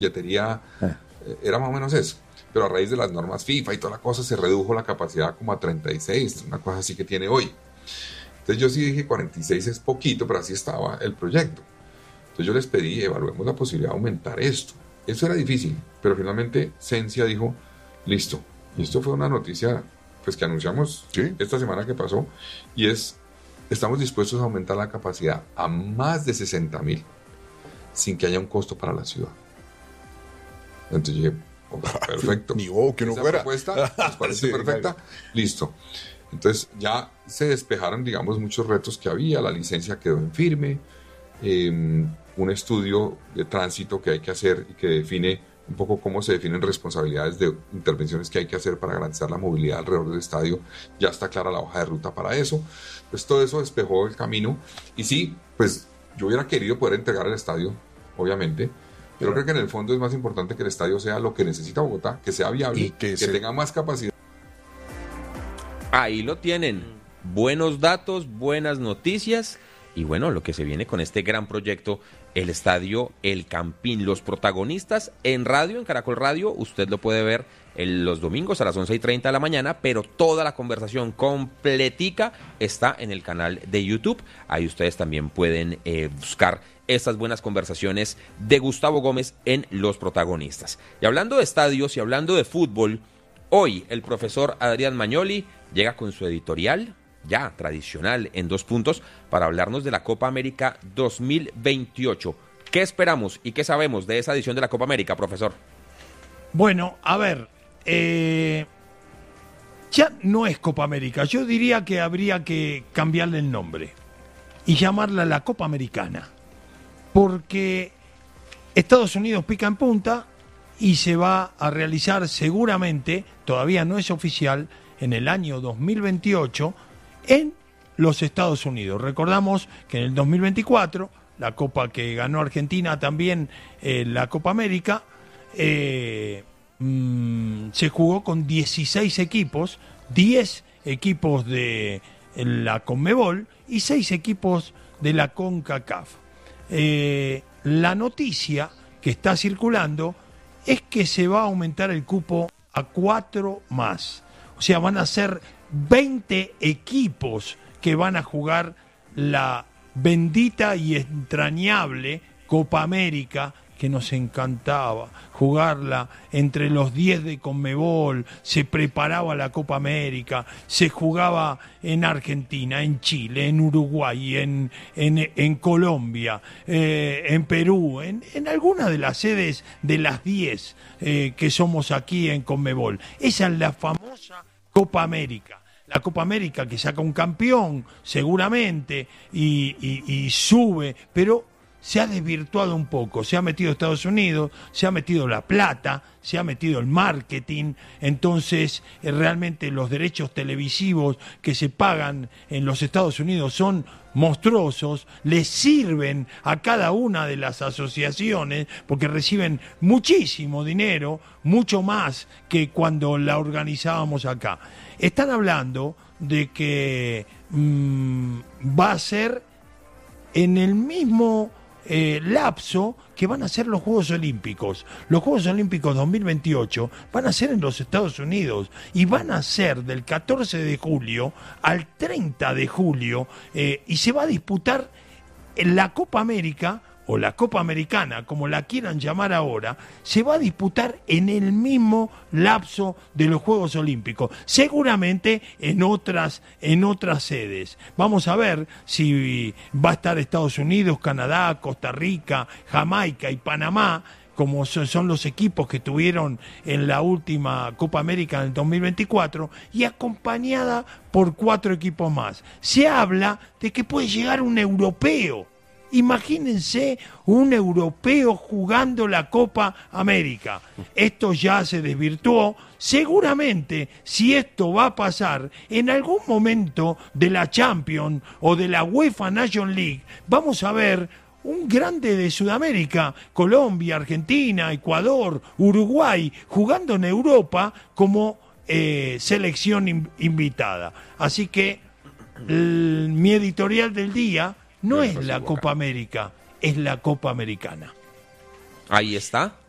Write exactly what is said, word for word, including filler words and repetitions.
billetería, eh, era más o menos eso. Pero a raíz de las normas FIFA y toda la cosa, se redujo la capacidad como a treinta y seis, una cosa así que tiene hoy. Entonces yo sí dije cuarenta y seis es poquito, pero así estaba el proyecto. Entonces yo les pedí, evaluemos la posibilidad de aumentar esto. Eso era difícil, pero finalmente Sensia dijo, listo. Y esto fue una noticia pues que anunciamos ¿Sí? esta semana que pasó, y es, estamos dispuestos a aumentar la capacidad a más de sesenta mil, sin que haya un costo para la ciudad. Entonces yo dije, okay, perfecto. Ni vos, que no Esa fuera. propuesta nos parece sí, perfecta. Claro. Listo. Entonces ya se despejaron, digamos, muchos retos que había. La licencia quedó en firme. Eh, un estudio de tránsito que hay que hacer y que define un poco cómo se definen responsabilidades de intervenciones que hay que hacer para garantizar la movilidad alrededor del estadio. Ya está clara la hoja de ruta para eso. Pues todo eso despejó el camino. Y sí, pues yo hubiera querido poder entregar el estadio, obviamente. Pero creo que en el fondo es más importante que el estadio sea lo que necesita Bogotá, que sea viable, y que, que se... tenga más capacidad. Ahí lo tienen. Buenos datos, buenas noticias. Y bueno, lo que se viene con este gran proyecto, el estadio El Campín. Los protagonistas en radio, en Caracol Radio, usted lo puede ver en los domingos a las once y treinta de la mañana, pero toda la conversación completica está en el canal de YouTube. Ahí ustedes también pueden eh, buscar estas buenas conversaciones de Gustavo Gómez en Los Protagonistas. Y hablando de estadios y hablando de fútbol, hoy el profesor Adrián Magnoli llega con su editorial ya tradicional en dos puntos para hablarnos de la Copa América dos mil veintiocho. ¿Qué esperamos y qué sabemos de esa edición de la Copa América, profesor? Bueno, a ver, eh, ya no es Copa América. Yo diría que habría que cambiarle el nombre y llamarla la Copa Americana, porque Estados Unidos pica en punta y se va a realizar seguramente, todavía no es oficial, en el año dos mil veintiocho en los Estados Unidos. Recordamos que en el dos mil veinticuatro, la Copa que ganó Argentina también, eh, la Copa América, eh, mmm, se jugó con dieciséis equipos, diez equipos de la Conmebol y seis equipos de la CONCACAF. Eh, la noticia que está circulando es que se va a aumentar el cupo a cuatro más. O sea, van a ser veinte equipos que van a jugar la bendita y entrañable Copa América, que nos encantaba jugarla entre los diez de Conmebol. Se preparaba la Copa América, se jugaba en Argentina, en Chile, en Uruguay, en, en, en Colombia, eh, en Perú, en, en alguna de las sedes de las diez eh, que somos aquí en Conmebol. Esa es la famosa Copa América. La Copa América que saca un campeón, seguramente, y, y, y sube, pero se ha desvirtuado un poco. Se ha metido Estados Unidos, se ha metido la plata, se ha metido el marketing. Entonces, eh, realmente los derechos televisivos que se pagan en los Estados Unidos son monstruosos, les sirven a cada una de las asociaciones porque reciben muchísimo dinero, mucho más que cuando la organizábamos acá. Están hablando de que mmm, va a ser en el mismo eh, lapso que van a ser los Juegos Olímpicos. Los Juegos Olímpicos dos mil veintiocho van a ser en los Estados Unidos y van a ser del catorce de julio al treinta de julio eh, y se va a disputar en la Copa América o la Copa Americana, como la quieran llamar ahora, se va a disputar en el mismo lapso de los Juegos Olímpicos, seguramente en otras, en otras sedes. Vamos a ver si va a estar Estados Unidos, Canadá, Costa Rica, Jamaica y Panamá, como son los equipos que tuvieron en la última Copa América en el dos mil veinticuatro, y acompañada por cuatro equipos más. Se habla de que puede llegar un europeo. Imagínense un europeo jugando la Copa América. Esto ya se desvirtuó. Seguramente, si esto va a pasar en algún momento de la Champions o de la UEFA Nations League, vamos a ver un grande de Sudamérica, Colombia, Argentina, Ecuador, Uruguay, jugando en Europa como eh, selección in- invitada. Así que el, mi editorial del día no es la Copa América, es la Copa Americana. Ahí está.